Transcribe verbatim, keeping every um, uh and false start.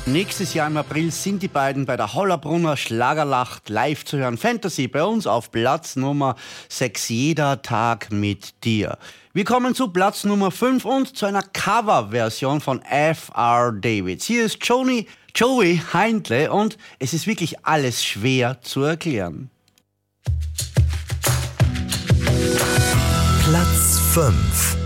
Nächstes Jahr im April sind die beiden bei der Hollabrunner Schlagerlacht live zu hören. Fantasy bei uns auf Platz Nummer sechs, jeder Tag mit dir. Wir kommen zu Platz Nummer fünf und zu einer Coverversion von F R Davids. Hier ist Johnny, Joey Heindle und es ist wirklich alles schwer zu erklären. Platz fünf.